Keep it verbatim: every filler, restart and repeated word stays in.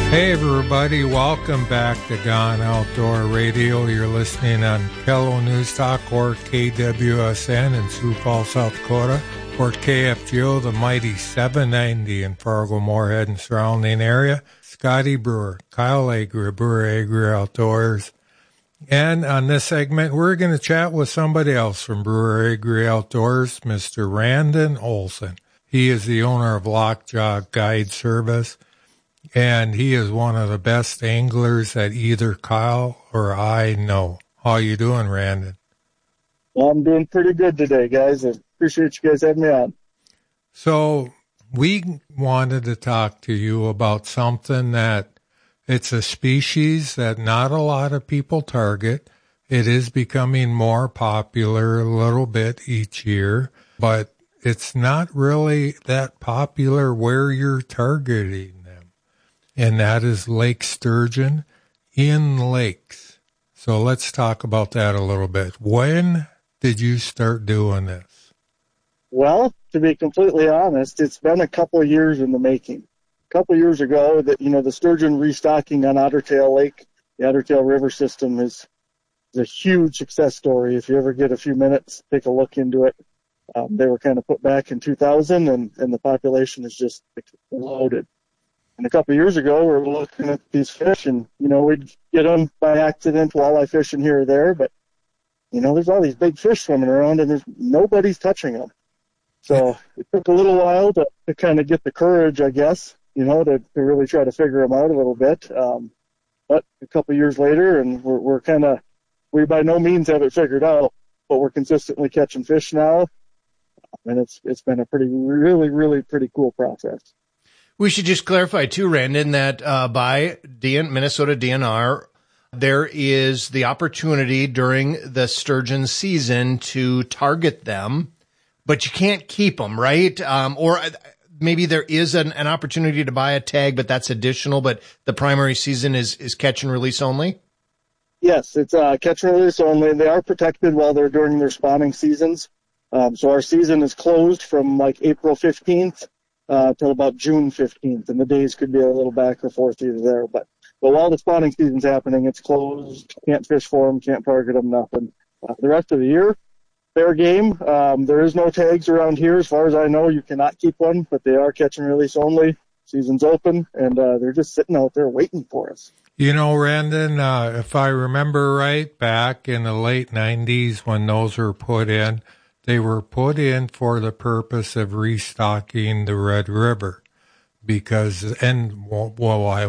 Hey everybody, welcome back to Gone Outdoor Radio. You're listening on Kello News Talk or K W S N in Sioux Falls, South Dakota, or K F G O, the mighty seven ninety in Fargo, Moorhead, and surrounding area. Scotty Brewer, Kyle Agri, Brewer Agri Outdoors. And on this segment, we're going to chat with somebody else from Brewer Agri Outdoors, Mister Randon Olson. He is the owner of Lockjaw Guide Service, and he is one of the best anglers that either Kyle or I know. How you doing, Randon? Well, I'm doing pretty good today, guys. I appreciate you guys having me on. So we wanted to talk to you about something that it's a species that not a lot of people target. It is becoming more popular a little bit each year, but it's not really that popular where you're targeting. And that is lake sturgeon in lakes. So let's talk about that a little bit. When did you start doing this? Well, to be completely honest, it's been a couple of years in the making. A couple of years ago, that you know, the sturgeon restocking on Otter Tail Lake, the Otter Tail River system is, is a huge success story. If you ever get a few minutes, take a look into it. Um, they were kind of put back in two thousand, and, and the population is just exploded. And a couple of years ago, we were looking at these fish, and, you know, we'd get them by accident, walleye fishing here or there, but, you know, there's all these big fish swimming around, and there's nobody's touching them. So it took a little while to, to kind of get the courage, I guess, you know, to, to really try to figure them out a little bit. Um, but a couple of years later, and we're, we're kind of, we by no means have it figured out, but we're consistently catching fish now, and it's it's been a pretty, really, really pretty cool process. We should just clarify, too, Randon, that uh, by D N- Minnesota D N R, there is the opportunity during the sturgeon season to target them, but you can't keep them, right? Um, or maybe there is an, an opportunity to buy a tag, but that's additional, but the primary season is, is catch and release only? Yes, it's uh, catch and release only. They are protected while they're during their spawning seasons. Um, so our season is closed from like April fifteenth. Uh, till about June fifteenth, and the days could be a little back or forth either there. But, but while the spawning season's happening, it's closed. Can't fish for them, can't target them, nothing. Uh, the rest of the year, fair game. Um, there is no tags around here. As far as I know, you cannot keep one, but they are catch and release only. Season's open, and uh, they're just sitting out there waiting for us. You know, Randon, uh, if I remember right, back in the late nineties when those were put in, they were put in for the purpose of restocking the Red River because, and well, I